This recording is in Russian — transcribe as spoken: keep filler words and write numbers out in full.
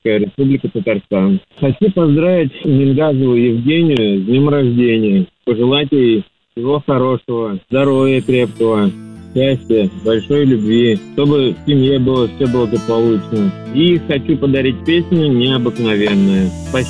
Социалистическая Республика Татарстан. Хочу поздравить Мингазову Евгению с днем рождения. Пожелать ей всего хорошего, здоровья крепкого, счастья, большой любви, чтобы в семье было все благополучно. И хочу подарить песню «Необыкновенная». Спасибо.